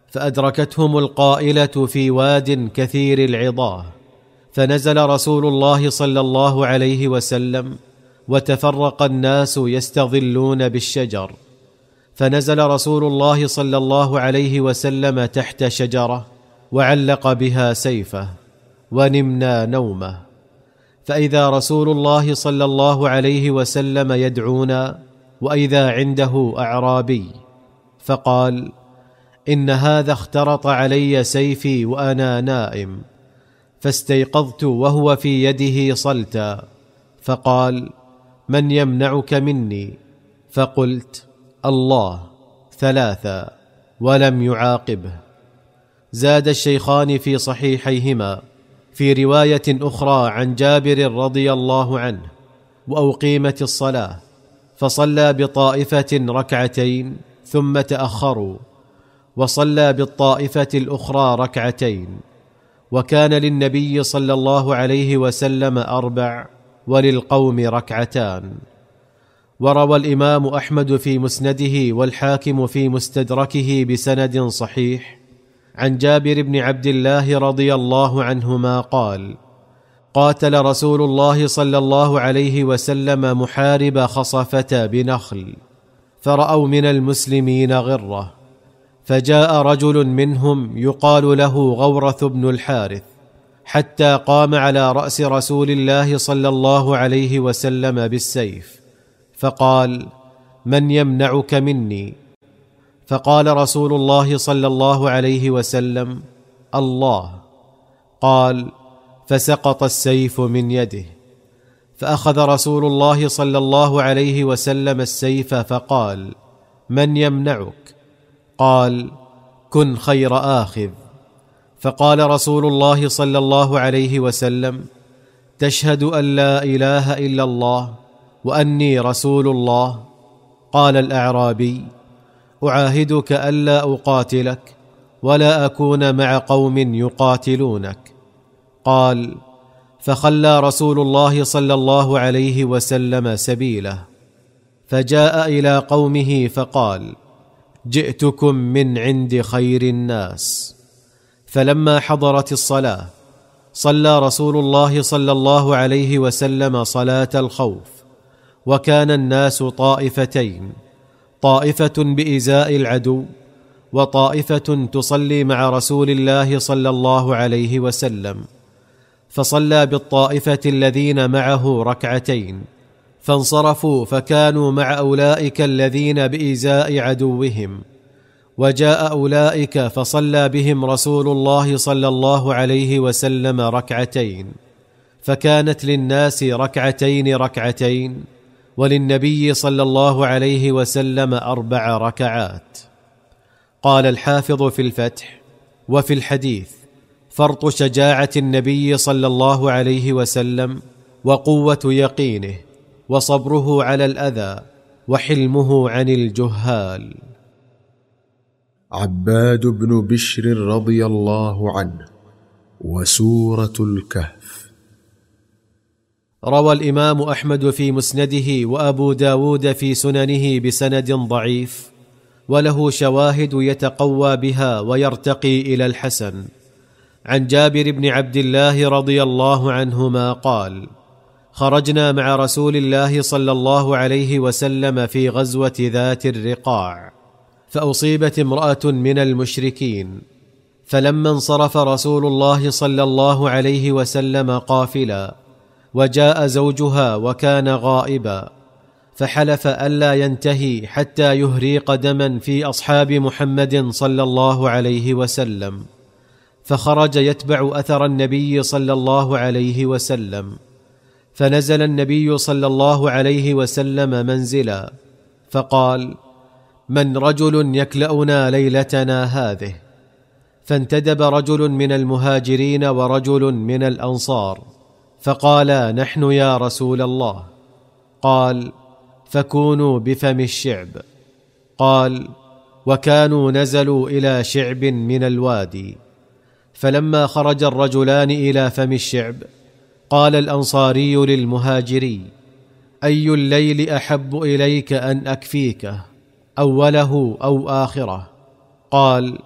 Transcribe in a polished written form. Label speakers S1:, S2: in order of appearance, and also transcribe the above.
S1: فأدركتهم القائلة في واد كثير العضاه، فنزل رسول الله صلى الله عليه وسلم، وتفرق الناس يستظلون بالشجر، فنزل رسول الله صلى الله عليه وسلم تحت شجرة وعلق بها سيفه، ونمنا نومه، فإذا رسول الله صلى الله عليه وسلم يدعونا، وإذا عنده أعرابي، فقال: إن هذا اخترط علي سيفي وأنا نائم، فاستيقظت وهو في يده صلتا، فقال: من يمنعك مني؟ فقلت: الله، ثلاثا، ولم يعاقبه. زاد الشيخان في صحيحيهما في رواية أخرى عن جابر رضي الله عنه: وأقيمت الصلاة، فصلى بطائفة ركعتين ثم تأخروا، وصلى بالطائفة الأخرى ركعتين، وكان للنبي صلى الله عليه وسلم 4 وللقوم ركعتان. وروى الإمام أحمد في مسنده والحاكم في مستدركه بسند صحيح عن جابر بن عبد الله رضي الله عنهما قال: قاتل رسول الله صلى الله عليه وسلم محارب خصفة بنخل، فرأوا من المسلمين غرة، فجاء رجل منهم يقال له غورث بن الحارث، حتى قام على رأس رسول الله صلى الله عليه وسلم بالسيف، فقال: من يمنعك مني؟ فقال رسول الله صلى الله عليه وسلم: الله. قال: فسقط السيف من يده، فأخذ رسول الله صلى الله عليه وسلم السيف، فقال: من يمنعك؟ قال: كن خير آخذ. فقال رسول الله صلى الله عليه وسلم: تشهد أن لا إله إلا الله وأني رسول الله؟ قال الأعرابي: أعاهدك ألا أقاتلك ولا أكون مع قوم يقاتلونك. قال: فخلى رسول الله صلى الله عليه وسلم سبيله، فجاء إلى قومه فقال: جئتكم من عند خير الناس. فلما حضرت الصلاة صلى رسول الله صلى الله عليه وسلم صلاة الخوف، وكان الناس طائفتين: طائفة بإزاء العدو، وطائفة تصلي مع رسول الله صلى الله عليه وسلم. فصلى بالطائفة الذين معه ركعتين، فانصرفوا فكانوا مع أولئك الذين بإزاء عدوهم، وجاء أولئك فصلى بهم رسول الله صلى الله عليه وسلم ركعتين، فكانت للناس ركعتين ركعتين، وللنبي صلى الله عليه وسلم 4 ركعات. قال الحافظ في الفتح: وفي الحديث فرط شجاعة النبي صلى الله عليه وسلم، وقوة يقينه، وصبره على الأذى، وحلمه عن الجهال.
S2: عباد بن بشر رضي الله عنه. وسورة الكهف.
S1: روى الإمام أحمد في مسنده وأبو داود في سننه بسند ضعيف، وله شواهد يتقوى بها ويرتقي إلى الحسن، عن جابر بن عبد الله رضي الله عنهما قال: خرجنا مع رسول الله صلى الله عليه وسلم في غزوة ذات الرقاع، فأصيبت امرأة من المشركين، فلما انصرف رسول الله صلى الله عليه وسلم قافلا، وجاء زوجها وكان غائبا، فحلف ألا ينتهي حتى يهريق دما في أصحاب محمد صلى الله عليه وسلم، فخرج يتبع أثر النبي صلى الله عليه وسلم، فنزل النبي صلى الله عليه وسلم منزلا، فقال: من رجل يكلأنا ليلتنا هذه؟ فانتدب رجل من المهاجرين ورجل من الأنصار، فقالا: نحن يا رسول الله. قال: فكونوا بفم الشعب. قال: وكانوا نزلوا إلى شعب من الوادي، فلما خرج الرجلان إلى فم الشعب قال الأنصاري للمهاجري: أي الليل أحب إليك أن أكفيكه، أوله أو آخره؟ قال: